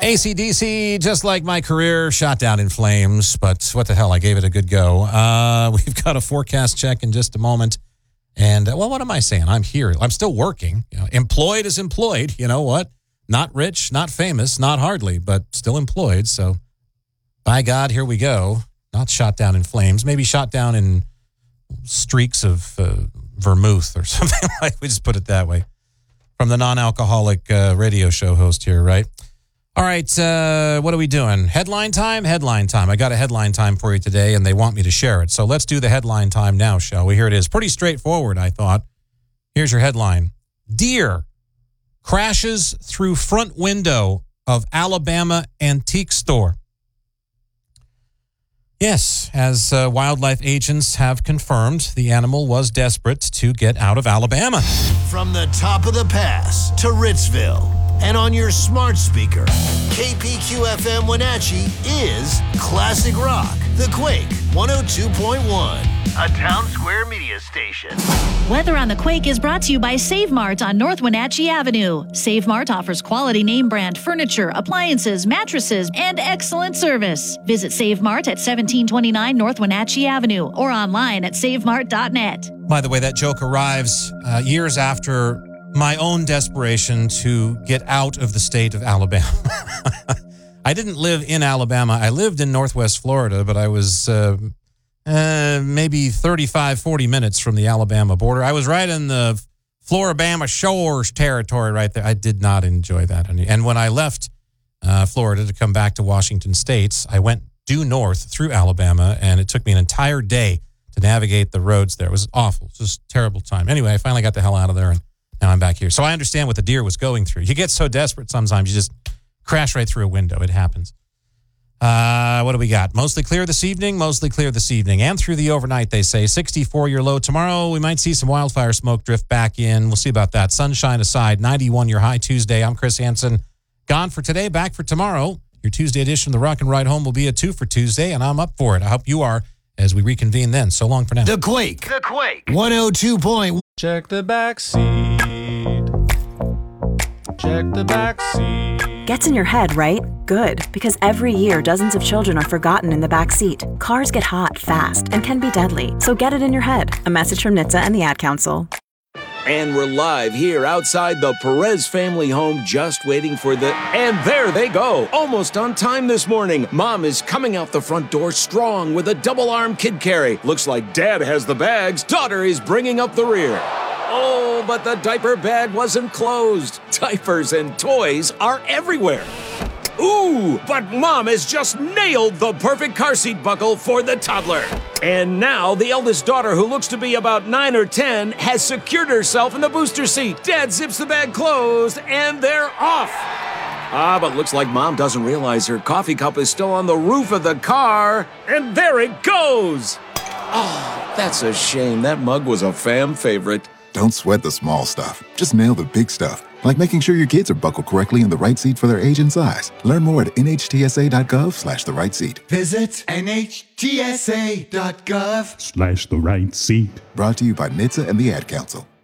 AC/DC, just like my career, shot down in flames. But what the hell, I gave it a good go. We've got a forecast check in just a moment. And, well, what am I saying? I'm here. I'm still working. Employed is employed. You know what? Not rich, not famous, not hardly, but still employed. So, by God, here we go. Not shot down in flames. Maybe shot down in streaks of vermouth or something. We just put it that way. From the non-alcoholic radio show host here, right? All right, what are we doing? Headline time? Headline time. I got a headline time for you today, and they want me to share it. So let's do the headline time now, shall we? Here it is. Pretty straightforward, I thought. Here's your headline. Deer crashes through front window of Alabama antique store. Yes, as wildlife agents have confirmed, the animal was desperate to get out of Alabama. From the top of the pass to Ritzville and on your smart speaker, KPQFM Wenatchee is Classic Rock, The Quake 102.1, a Town Square media station. Weather on The Quake is brought to you by Save Mart on North Wenatchee Avenue. Save Mart offers quality name brand furniture, appliances, mattresses, and excellent service. Visit Save Mart at 1729 North Wenatchee Avenue or online at savemart.net. By the way, that joke arrives years after my own desperation to get out of the state of Alabama. I didn't live in Alabama. I lived in Northwest Florida, but I was maybe 35, 40 minutes from the Alabama border. I was right in the Floribama Shores territory right there. I did not enjoy that. And when I left Florida to come back to Washington State, I went due north through Alabama, and it took me an entire day to navigate the roads there. It was awful. It was just a terrible time. Anyway, I finally got the hell out of there, and now I'm back here. So I understand what the deer was going through. You get so desperate sometimes, you just crash right through a window. It happens. What do we got? Mostly clear this evening, and through the overnight, they say. 64 your low tomorrow. We might see some wildfire smoke drift back in. We'll see about that. Sunshine aside, 91 your high Tuesday. I'm Chris Hansen. Gone for today, back for tomorrow. Your Tuesday edition of the Rock and Ride Home will be a 2 for Tuesday, and I'm up for it. I hope you are as we reconvene then. So long for now. The Quake 102.1. Check the back seat. Check the back seat. Gets in your head, right? Good, because every year dozens of children are forgotten in the back seat. Cars get hot fast and can be deadly, so get it in your head. A message from NHTSA and the Ad Council. And we're live here outside the Perez family home, just waiting for the... And there they go! Almost on time this morning. Mom is coming out the front door strong with a double-arm kid carry. Looks like Dad has the bags. Daughter is bringing up the rear. Oh, but the diaper bag wasn't closed. Diapers and toys are everywhere. Ooh, but Mom has just nailed the perfect car seat buckle for the toddler. And now the eldest daughter, who looks to be about 9 or 10, has secured herself in the booster seat. Dad zips the bag closed, and they're off. But looks like Mom doesn't realize her coffee cup is still on the roof of the car. And there it goes. Oh, that's a shame. That mug was a fam favorite. Don't sweat the small stuff. Just nail the big stuff. Like making sure your kids are buckled correctly in the right seat for their age and size. Learn more at nhtsa.gov/the right seat. Visit nhtsa.gov/the right seat. Brought to you by NHTSA and the Ad Council.